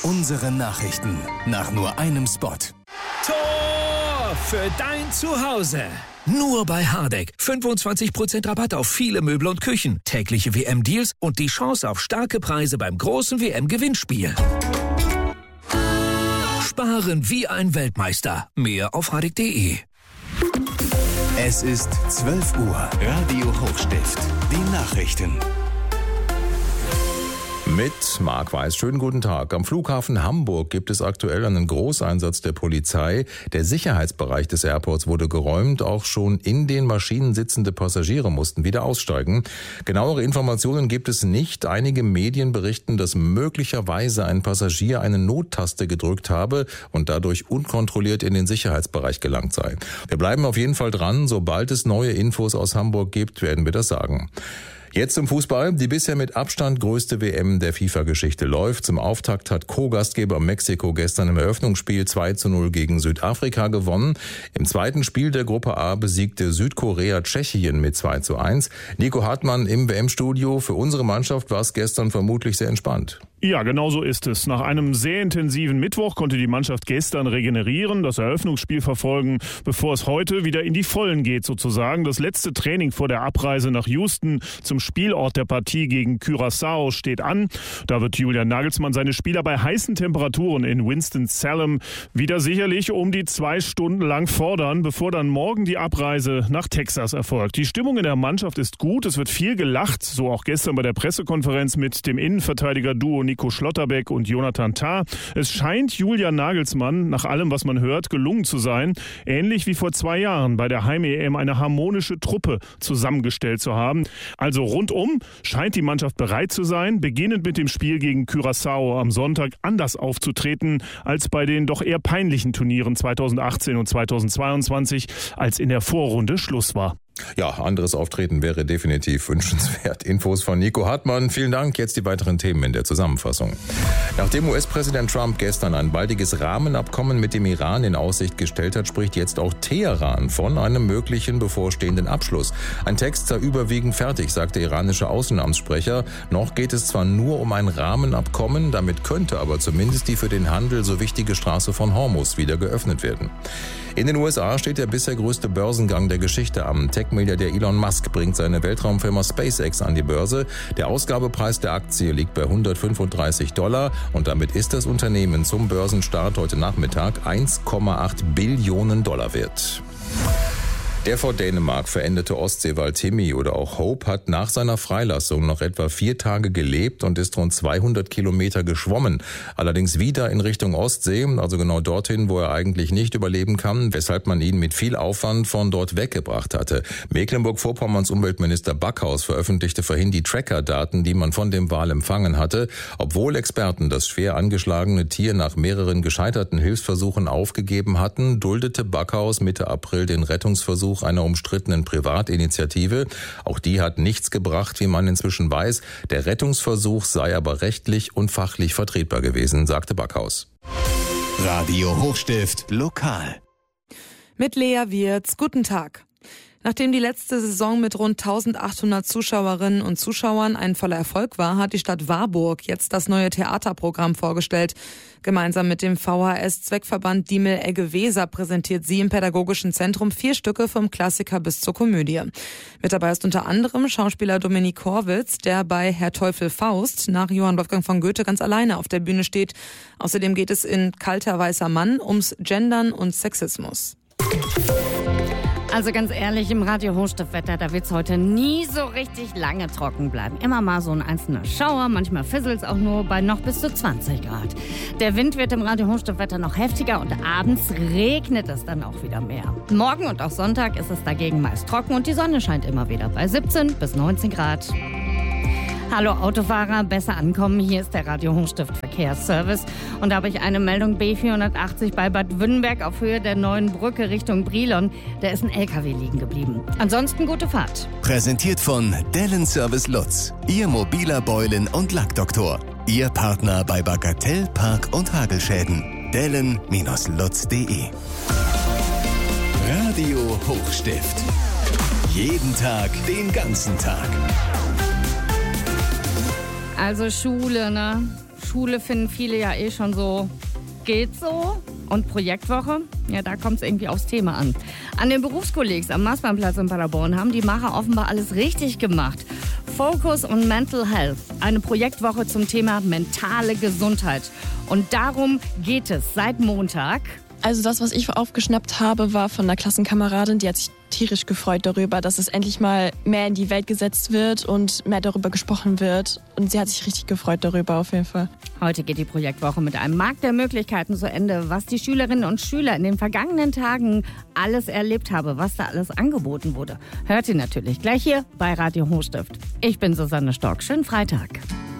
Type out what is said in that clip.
Unsere Nachrichten nach nur einem Spot. Tor für dein Zuhause. Nur bei Hardegg. 25% Rabatt auf viele Möbel und Küchen. Tägliche WM-Deals und die Chance auf starke Preise beim großen WM-Gewinnspiel. Sparen wie ein Weltmeister. Mehr auf hardegg.de. Es ist 12 Uhr. Radio Hochstift. Die Nachrichten. Mit Marc Weiß. Schönen guten Tag. Am Flughafen Hamburg gibt es aktuell einen Großeinsatz der Polizei. Der Sicherheitsbereich des Airports wurde geräumt. Auch schon in den Maschinen sitzende Passagiere mussten wieder aussteigen. Genauere Informationen gibt es nicht. Einige Medien berichten, dass möglicherweise ein Passagier eine Nottaste gedrückt habe und dadurch unkontrolliert in den Sicherheitsbereich gelangt sei. Wir bleiben auf jeden Fall dran. Sobald es neue Infos aus Hamburg gibt, werden wir das sagen. Jetzt zum Fußball. Die bisher mit Abstand größte WM der FIFA-Geschichte läuft. Zum Auftakt hat Co-Gastgeber Mexiko gestern im Eröffnungsspiel 2:0 gegen Südafrika gewonnen. Im zweiten Spiel der Gruppe A besiegte Südkorea Tschechien mit 2:1. Nico Hartmann im WM-Studio. Für unsere Mannschaft war es gestern vermutlich sehr entspannt. Ja, genau so ist es. Nach einem sehr intensiven Mittwoch konnte die Mannschaft gestern regenerieren, das Eröffnungsspiel verfolgen, bevor es heute wieder in die Vollen geht sozusagen. Das letzte Training vor der Abreise nach Houston zum Spielort der Partie gegen Curaçao steht an. Da wird Julian Nagelsmann seine Spieler bei heißen Temperaturen in Winston-Salem wieder sicherlich um die 2 Stunden lang fordern, bevor dann morgen die Abreise nach Texas erfolgt. Die Stimmung in der Mannschaft ist gut, es wird viel gelacht, so auch gestern bei der Pressekonferenz mit dem Innenverteidiger-Duo Nico Schlotterbeck und Jonathan Tah. Es scheint Julian Nagelsmann, nach allem, was man hört, gelungen zu sein, ähnlich wie vor 2 Jahren bei der Heim-EM eine harmonische Truppe zusammengestellt zu haben. Also rundum scheint die Mannschaft bereit zu sein, beginnend mit dem Spiel gegen Curaçao am Sonntag anders aufzutreten als bei den doch eher peinlichen Turnieren 2018 und 2022, als in der Vorrunde Schluss war. Ja, anderes Auftreten wäre definitiv wünschenswert. Infos von Nico Hartmann. Vielen Dank. Jetzt die weiteren Themen in der Zusammenfassung. Nachdem US-Präsident Trump gestern ein baldiges Rahmenabkommen mit dem Iran in Aussicht gestellt hat, spricht jetzt auch Teheran von einem möglichen bevorstehenden Abschluss. Ein Text sei überwiegend fertig, sagt der iranische Außenamtssprecher. Noch geht es zwar nur um ein Rahmenabkommen, damit könnte aber zumindest die für den Handel so wichtige Straße von Hormuz wieder geöffnet werden. In den USA steht der bisher größte Börsengang der Geschichte am. Tech-Milliardär Elon Musk bringt seine Weltraumfirma SpaceX an die Börse. Der Ausgabepreis der Aktie liegt bei $135 und damit ist das Unternehmen zum Börsenstart heute Nachmittag 1,8 Billionen Dollar wert. Der vor Dänemark verendete Ostseewal Timmy oder auch Hope hat nach seiner Freilassung noch etwa 4 Tage gelebt und ist rund 200 Kilometer geschwommen. Allerdings wieder in Richtung Ostsee, also genau dorthin, wo er eigentlich nicht überleben kann, weshalb man ihn mit viel Aufwand von dort weggebracht hatte. Mecklenburg-Vorpommerns Umweltminister Backhaus veröffentlichte vorhin die Tracker-Daten, die man von dem Wal empfangen hatte. Obwohl Experten das schwer angeschlagene Tier nach mehreren gescheiterten Hilfsversuchen aufgegeben hatten, duldete Backhaus Mitte April den Rettungsversuch einer umstrittenen Privatinitiative. Auch die hat nichts gebracht, wie man inzwischen weiß. Der Rettungsversuch sei aber rechtlich und fachlich vertretbar gewesen, sagte Backhaus. Radio Hochstift lokal. Mit Lea Wirz. Guten Tag. Nachdem die letzte Saison mit rund 1800 Zuschauerinnen und Zuschauern ein voller Erfolg war, hat die Stadt Warburg jetzt das neue Theaterprogramm vorgestellt. Gemeinsam mit dem VHS-Zweckverband Diemel-Egge-Weser präsentiert sie im Pädagogischen Zentrum 4 Stücke vom Klassiker bis zur Komödie. Mit dabei ist unter anderem Schauspieler Dominik Horwitz, der bei Herr Teufel Faust nach Johann Wolfgang von Goethe ganz alleine auf der Bühne steht. Außerdem geht es in Kalter weißer Mann ums Gendern und Sexismus. Also ganz ehrlich, im Radio Hochstiftwetter, da wird's heute nie so richtig lange trocken bleiben. Immer mal so ein einzelner Schauer, manchmal fisselt's auch nur bei noch bis zu 20 Grad. Der Wind wird im Radio Hochstiftwetter noch heftiger und abends regnet es dann auch wieder mehr. Morgen und auch Sonntag ist es dagegen meist trocken und die Sonne scheint immer wieder bei 17 bis 19 Grad. Hallo Autofahrer, besser ankommen. Hier ist der Radio Hochstift Verkehrsservice. Und da habe ich eine Meldung B480 bei Bad Wünnenberg auf Höhe der neuen Brücke Richtung Brilon. Da ist ein LKW liegen geblieben. Ansonsten gute Fahrt. Präsentiert von Dellen Service Lutz. Ihr mobiler Beulen- und Lackdoktor. Ihr Partner bei Bagatell, Park- und Hagelschäden. Dellen-lutz.de. Radio Hochstift. Jeden Tag, den ganzen Tag. Also Schule, ne? Schule finden viele ja schon so, geht so. Und Projektwoche, ja, da kommt es irgendwie aufs Thema an. An den Berufskollegs am Maßbahnplatz in Paderborn haben die Macher offenbar alles richtig gemacht. Focus on Mental Health, eine Projektwoche zum Thema mentale Gesundheit. Und darum geht es seit Montag. Also das, was ich aufgeschnappt habe, war von einer Klassenkameradin, die hat sich tierisch gefreut darüber, dass es endlich mal mehr in die Welt gesetzt wird und mehr darüber gesprochen wird. Und sie hat sich richtig gefreut darüber auf jeden Fall. Heute geht die Projektwoche mit einem Markt der Möglichkeiten zu Ende, was die Schülerinnen und Schüler in den vergangenen Tagen alles erlebt haben, was da alles angeboten wurde. Hört ihr natürlich gleich hier bei Radio Hochstift. Ich bin Susanne Stork. Schönen Freitag.